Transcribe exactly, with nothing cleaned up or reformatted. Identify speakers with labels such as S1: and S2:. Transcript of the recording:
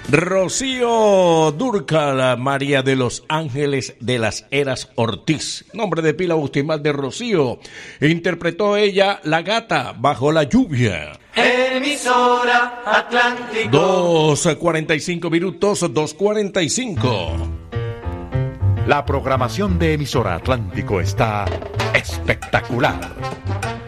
S1: Rocío Dúrcal, María de los Ángeles de las Heras Ortiz, nombre de pila bautismal de Rocío. Interpretó ella La Gata Bajo la Lluvia.
S2: Emisora Atlántico.
S1: dos cuarenta y cinco minutos, dos cuarenta y cinco.
S3: La programación de Emisora Atlántico está espectacular.